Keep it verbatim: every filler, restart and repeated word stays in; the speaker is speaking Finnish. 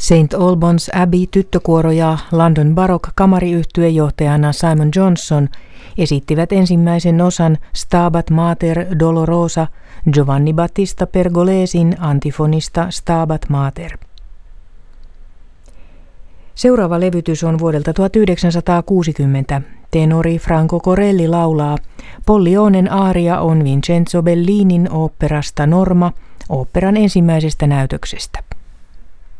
Saint Albans Abbey tyttökuoro ja London Baroque kamariyhtyeen johtajana Simon Johnson esittivät ensimmäisen osan Stabat Mater Dolorosa Giovanni Battista Pergolesin antifonista Stabat Mater. Seuraava levytys on vuodelta tuhatyhdeksänsataakuusikymmentä. Tenori Franco Corelli laulaa. Pollionen aaria on Vincenzo Bellinin oopperasta Norma, oopperan ensimmäisestä näytöksestä.